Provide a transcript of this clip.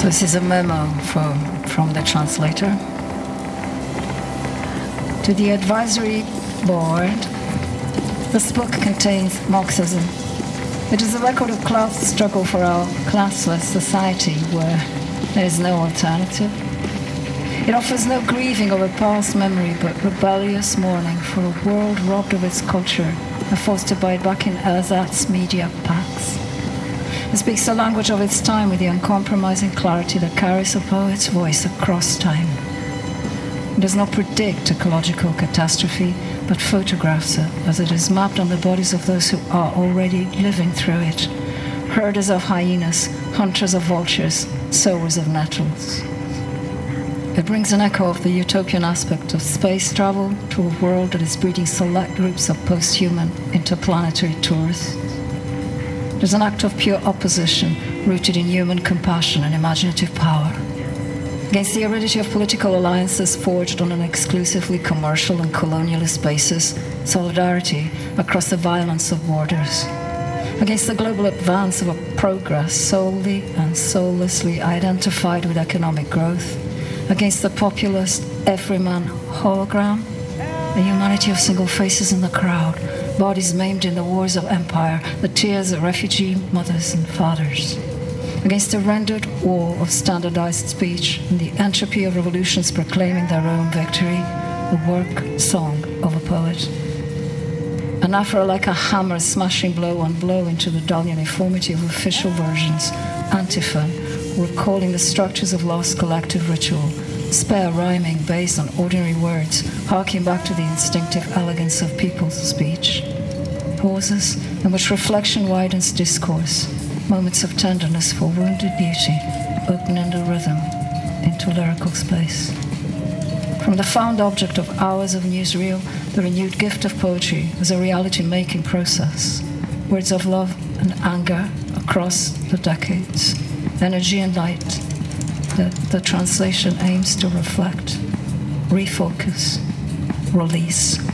This is a memo from the translator. To the advisory board, this book contains Marxism. It is a record of class struggle for our classless society where there is no alternative. It offers no grieving over past memory, but rebellious mourning for a world robbed of its culture and forced to buy it back in ersatz media packs. It speaks the language of its time with the uncompromising clarity that carries a poet's voice across time. It does not predict ecological catastrophe, but photographs it as it is mapped on the bodies of those who are already living through it. Herders of hyenas, hunters of vultures, sowers of nettles. It brings an echo of the utopian aspect of space travel to a world that is breeding select groups of post-human interplanetary tourists. It is an act of pure opposition rooted in human compassion and imaginative power against the aridity of political alliances forged on an exclusively commercial and colonialist basis, solidarity across the violence of borders, against the global advance of a progress solely and soullessly identified with economic growth, against the populist everyman hologram, the humanity of single faces in the crowd, bodies maimed in the wars of empire, the tears of refugee mothers and fathers, against the rendered war of standardized speech and the entropy of revolutions proclaiming their own victory, the work song of a poet. An afro like a hammer smashing blow on blow into the dull uniformity of official versions, antiphon, recalling the structures of lost collective ritual, spare rhyming based on ordinary words, harking back to the instinctive elegance of people's speech. Pauses in which reflection widens discourse, moments of tenderness for wounded beauty, opening the rhythm into lyrical space. From the found object of hours of newsreel, the renewed gift of poetry was a reality-making process. Words of love and anger across the decades, energy and light that the translation aims to reflect, refocus, release.